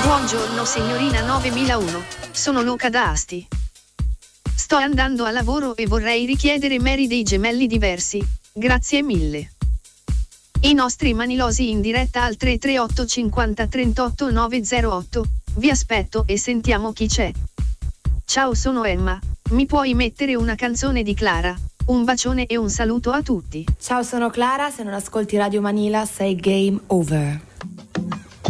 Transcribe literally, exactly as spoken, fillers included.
Buongiorno signorina novemilauno, sono Luca da Asti. Sto andando a lavoro e vorrei richiedere Mary dei Gemelli Diversi, grazie mille. I nostri manilosi in diretta al tre tre otto cinquanta trentotto novecentotto, vi aspetto e sentiamo chi c'è. Ciao, sono Emma, mi puoi mettere una canzone di Clara? Un bacione e un saluto a tutti. Ciao, sono Clara, se non ascolti Radio Manila sei game over.